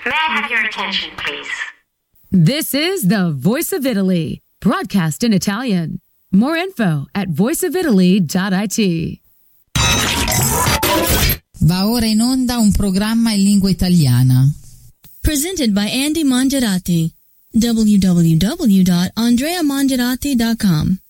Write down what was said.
May I have your attention, please? This is the Voice of Italy, broadcast in Italian. More info at voiceofitaly.it. Va ora in onda un programma in lingua italiana. Presented by Andy Mangiarati. www.andreamangiarati.com